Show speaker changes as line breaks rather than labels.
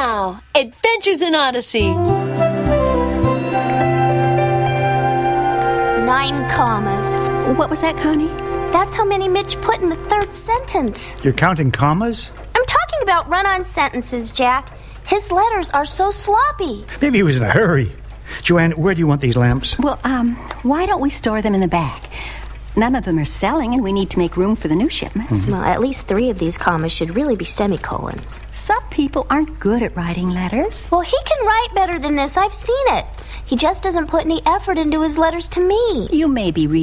now, Adventures in Odyssey.
9 commas.
What was that, Connie?
That's how many Mitch put in the 3rd sentence.
You're counting commas?
I'm talking about run-on sentences, Jack. His letters are so sloppy.
Maybe he was in a hurry. Joanne, where do you want these lamps?
Well, why don't we store them in the back? None of them are selling, and we need to make room for the new shipments.
Well, at least 3 of these commas should really be semicolons.
Some people aren't good at writing letters.
Well, he can write better than this. I've seen it. He just doesn't put any effort into his letters to me.
You may be reading